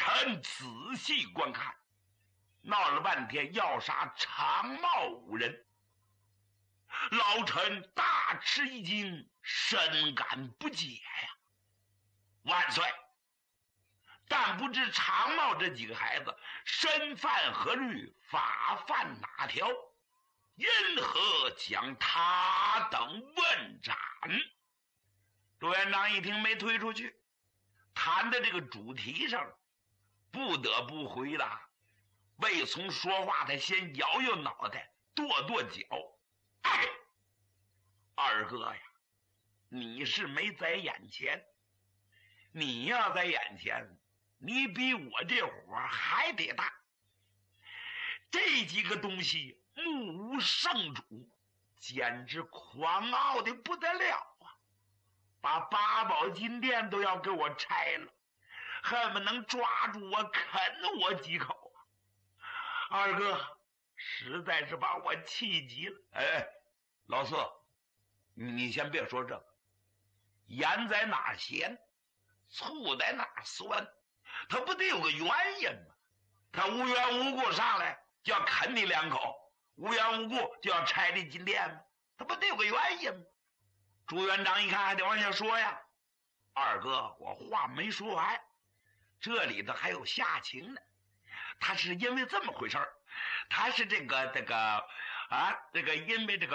臣仔细观看，闹了半天要杀长茂5人，老臣大吃一惊，深感不解呀！万岁！但不知长茂这几个孩子身犯何律，法犯哪条，因何将他等问斩？朱元璋一听没推出去，谈的这个主题上，不得不回答。未从说话，他先摇摇脑袋，跺跺脚。哎，二哥呀，你是没在眼前，你要在眼前，你比我这火还得大。这几个东西目无圣主，简直狂傲的不得了啊！把八宝金殿都要给我拆了，恨不能抓住我啃我几口啊！二哥实在是把我气急了。哎，老四，你先别说这个，盐在哪儿咸，醋在哪儿酸，他不得有个原因吗？他无缘无故上来就要啃你2口，无缘无故就要拆你金殿吗？他不得有个原因吗？朱元璋一看还得往下说呀。二哥，我话没说完，这里头还有下情呢。他是因为这么回事儿，他是这个因为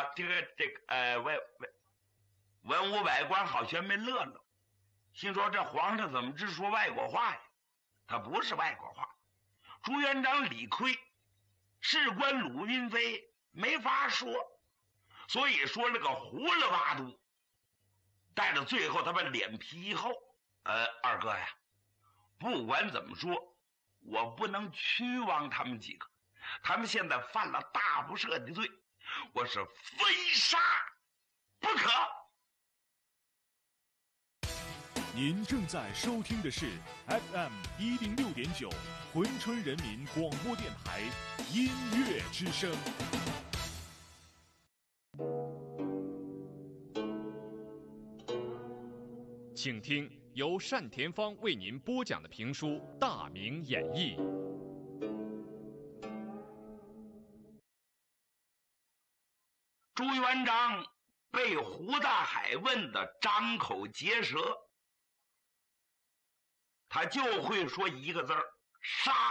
文武百官好像没乐了，心说这皇上怎么只说外国话呀？他不是外国话。朱元璋理亏，事关鲁云飞没法说，所以说了个胡了八度，但是最后他把脸皮一厚。二哥呀，不管怎么说，我不能屈枉他们几个，他们现在犯了大不赦的罪，我是非杀不可。 您正在收听的是 FM106.9 珲春人民广播电台音乐之声。请听由单田芳为您播讲的评书《大明演义》。 朱元璋被胡大海问的张口结舌，他就会说一个字儿：杀。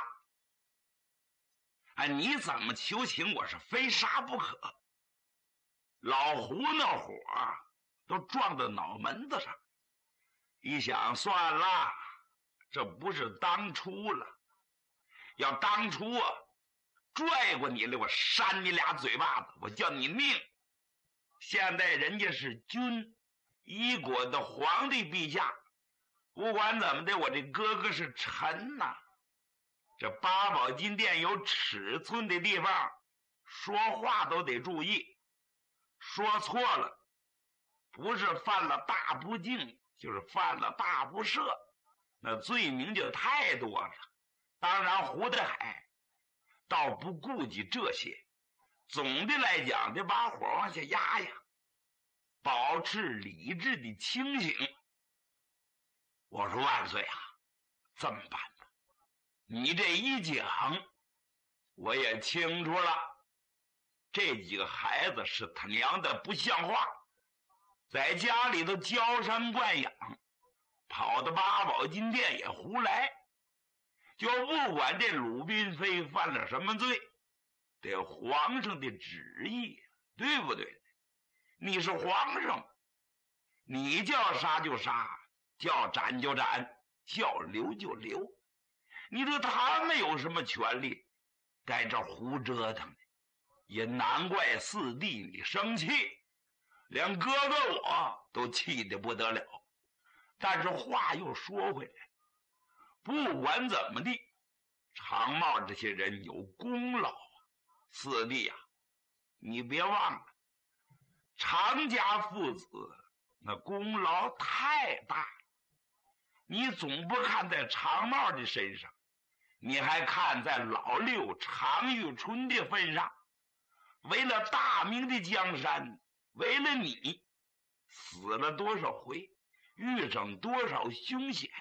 你怎么求情，我是非杀不可。老胡那火都撞到脑门子上，一想算了，这不是当初了，要当初拽过你来，我扇你俩嘴巴子，我叫你命。现在人家是君，一国的皇帝陛下，不管怎么的，我这哥哥是臣呐。这八宝金殿有尺寸的地方，说话都得注意，说错了不是犯了大不敬，就是犯了大不赦，那罪名就太多了。当然胡德海倒不顾及这些，总的来讲得把火往下压呀，保持理智的清醒。我说万岁啊，这么办呢？你这一讲我也清楚了，这几个孩子是他娘的不像话，在家里头娇生惯养，跑到八宝金殿也胡来，就不管这鲁滨妃犯了什么罪，得皇上的旨意，对不对？你是皇上，你叫杀就杀，叫斩就斩，叫留就留。你说他们有什么权利在这胡折腾呢？也难怪四弟你生气，连哥哥我都气得不得了。但是话又说回来，不管怎么地，常茂这些人有功劳啊。四弟啊，你别忘了，常家父子那功劳太大了。你总不看在常茂的身上，你还看在老六常遇春的份上，为了大明的江山，为了你死了多少回，遇上多少凶险，